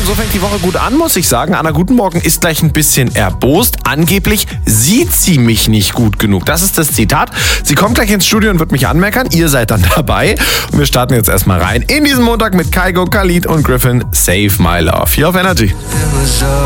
und so fängt die Woche gut an, muss ich sagen. Anna, guten Morgen, ist gleich ein bisschen erbost. Angeblich sieht sie mich nicht gut genug. Das ist das Zitat. Sie kommt gleich ins Studio und wird mich anmeckern. Ihr seid dann dabei. Und wir starten jetzt erstmal rein in diesen Montag mit Kygo, Khalid und Griffin. Save My Love. Hier auf Energy.